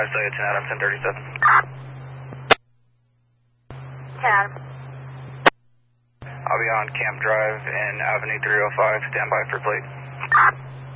say it's Adam 1037. 10 Adam. I'll be on Camp Drive in Avenue 305. Stand by for plate.